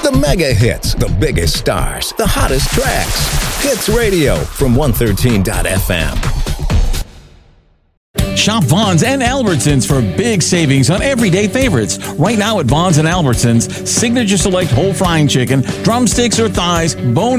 The mega hits, the biggest stars, the hottest tracks. Hits Radio from 113.fm. Shop Vons and Albertsons for big savings on everyday favorites. Right now at Vons and Albertsons, Signature Select whole frying chicken, drumsticks or thighs, bone